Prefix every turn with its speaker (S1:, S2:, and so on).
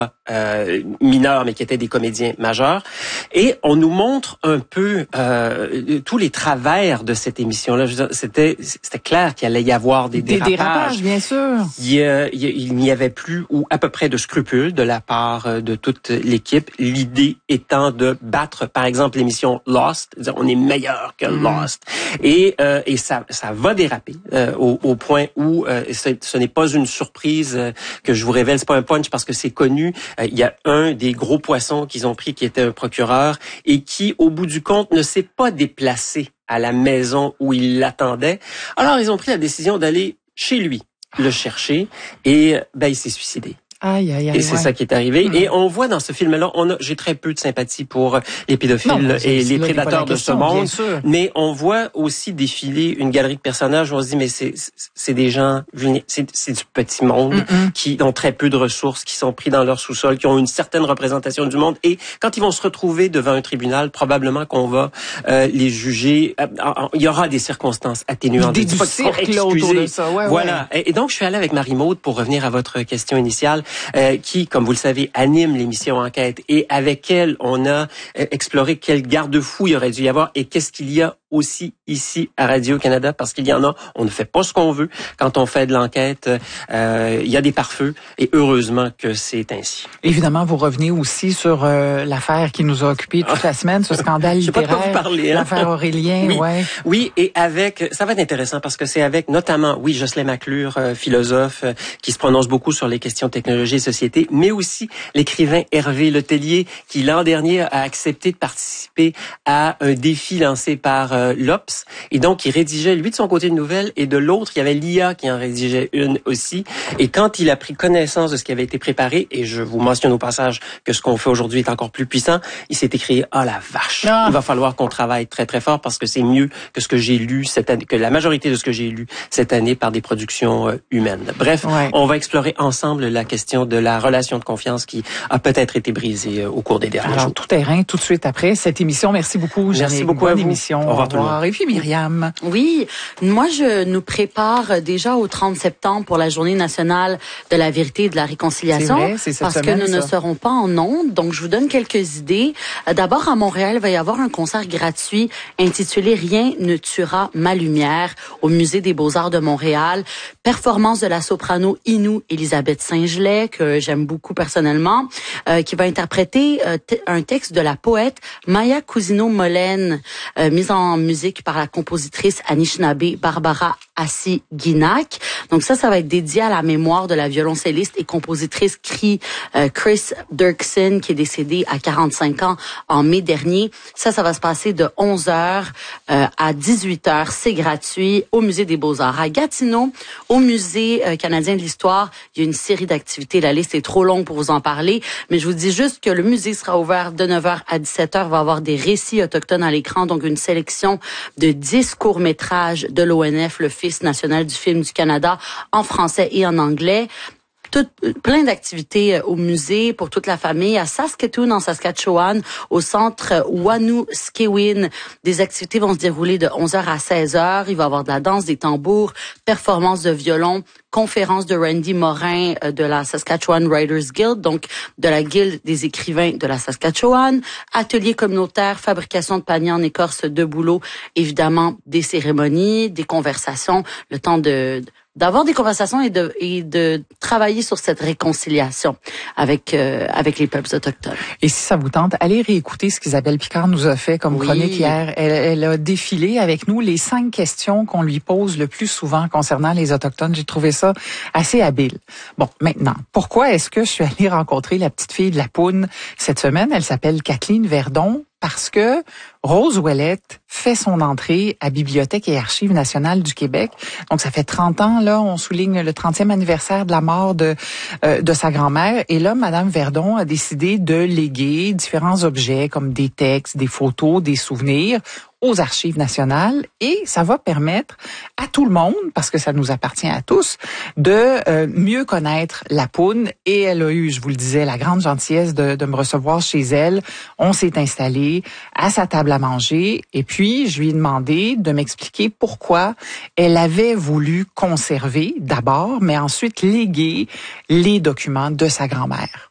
S1: mineurs, mais qui étaient des comédiens majeurs. Et on nous montre un peu tous les travers de cette émission-là. Je veux dire, c'était clair qu'il allait y avoir des dérapages.
S2: Des dérapages, bien sûr.
S1: Il n'y avait plus ou à peu près de scrupules de la part de toute l'équipe. L'idée étant de battre, par exemple, l'émission Lost. Dire, on est meilleur que Lost. Et ça va déraper au point où ce n'est pas une surprise que je vous révèle. C'est pas un punch parce que c'est connu. Il y a un des gros poissons qu'ils ont pris qui était un procureur et qui, au bout du compte, ne s'est pas déplacé à la maison où il l'attendait. Alors, ils ont pris la décision d'aller chez lui le chercher et il s'est suicidé.
S2: Aïe, aïe, aïe.
S1: Et c'est ça qui est arrivé. Et on voit dans ce film-là, j'ai très peu de sympathie pour les pédophiles et les prédateurs de ce monde. Mais on voit aussi défiler une galerie de personnages où on se dit, mais c'est des gens, c'est du petit monde qui ont très peu de ressources, qui sont pris dans leur sous-sol, qui ont une certaine représentation du monde. Et quand ils vont se retrouver devant un tribunal, probablement qu'on va les juger. Il y aura des circonstances atténuantes.
S2: Des cirques autour de ça. Ouais,
S1: voilà.
S2: Ouais.
S1: Et donc, je suis allé avec Marie-Maude pour revenir à votre question initiale. Qui, comme vous le savez, anime l'émission Enquête. Et avec elle, on a exploré quel garde-fou il aurait dû y avoir et qu'est-ce qu'il y a aussi ici à Radio-Canada, parce qu'il y en a, on ne fait pas ce qu'on veut. Quand on fait de l'enquête, il y a des pare-feux et heureusement que c'est ainsi.
S2: Évidemment, vous revenez aussi sur l'affaire qui nous a occupé toute la semaine, ce scandale littéraire.
S1: Je sais pas de quoi vous parlez, hein?
S2: L'affaire Aurélien,
S1: Oui, et ça va être intéressant parce que c'est avec notamment, Jocelyn McClure, philosophe, qui se prononce beaucoup sur les questions de technologie et société, mais aussi l'écrivain Hervé Letellier, qui l'an dernier a accepté de participer à un défi lancé par l'Obs. Et donc, il rédigeait, lui, de son côté, une nouvelle, et de l'autre, il y avait l'IA qui en rédigeait une aussi. Et quand il a pris connaissance de ce qui avait été préparé, et je vous mentionne au passage que ce qu'on fait aujourd'hui est encore plus puissant, il s'est écrit, la vache, il va falloir qu'on travaille très, très fort parce que c'est mieux que ce que j'ai lu cette année, que la majorité de ce que j'ai lu cette année par des productions humaines. Bref, on va explorer ensemble la question de la relation de confiance qui a peut-être été brisée au cours des derniers jours.
S2: Tout terrain, tout de suite après cette émission. Merci beaucoup, Jeanne.
S1: Merci beaucoup à vous.
S2: Émission.
S1: Au revoir.
S2: Et puis Myriam.
S3: Oui, moi je nous prépare déjà au 30 septembre pour la Journée nationale de la vérité et de la réconciliation.
S2: C'est vrai, c'est cette
S3: parce
S2: semaine,
S3: que nous ne serons pas en ondes, donc je vous donne quelques idées. D'abord à Montréal, il va y avoir un concert gratuit intitulé Rien ne tuera ma lumière au Musée des Beaux-Arts de Montréal. Performance de la soprano Inou Elisabeth Saint-Gelais, que j'aime beaucoup personnellement, qui va interpréter un texte de la poète Maya Cousineau-Molène, mise en musique par la compositrice Anishinaabe Barbara Assi-Guinac. Donc ça va être dédié à la mémoire de la violoncelliste et compositrice Chris Dirksen, qui est décédée à 45 ans en mai dernier. Ça va se passer de 11h à 18h. C'est gratuit au Musée des Beaux-Arts. À Gatineau, au Musée canadien de l'histoire, il y a une série d'activités. La liste est trop longue pour vous en parler, mais je vous dis juste que le musée sera ouvert de 9h à 17h. Il va y avoir des récits autochtones à l'écran, donc une sélection de 10 courts-métrages de l'ONF, l'Office national du film du Canada, en français et en anglais. Plein d'activités au musée pour toute la famille. À Saskatoon, en Saskatchewan, au centre Wanuskewin, des activités vont se dérouler de 11h à 16h. Il va y avoir de la danse, des tambours, performances de violon, conférence de Randy Morin de la Saskatchewan Writers Guild, donc de la Guilde des écrivains de la Saskatchewan, atelier communautaire, fabrication de paniers en écorce de bouleau, évidemment des cérémonies, des conversations, le temps d'avoir des conversations et de travailler sur cette réconciliation avec les peuples autochtones.
S2: Et si ça vous tente, allez réécouter ce qu'Isabelle Picard nous a fait comme chronique hier. Elle a défilé avec nous les 5 questions qu'on lui pose le plus souvent concernant les Autochtones. J'ai trouvé ça assez habile. Bon, maintenant, pourquoi est-ce que je suis allée rencontrer la petite fille de la Poune cette semaine? Elle s'appelle Kathleen Verdon. Parce que Rose Ouellette fait son entrée à Bibliothèque et Archives nationales du Québec. Donc, ça fait 30 ans, là, on souligne le 30e anniversaire de la mort de sa grand-mère. Et là, Madame Verdon a décidé de léguer différents objets comme des textes, des photos, des souvenirs aux Archives nationales, et ça va permettre à tout le monde, parce que ça nous appartient à tous, de mieux connaître la Poune. Et elle a eu, je vous le disais, la grande gentillesse de me recevoir chez elle. On s'est installé à sa table à manger, et puis je lui ai demandé de m'expliquer pourquoi elle avait voulu conserver d'abord, mais ensuite léguer les documents de sa grand-mère.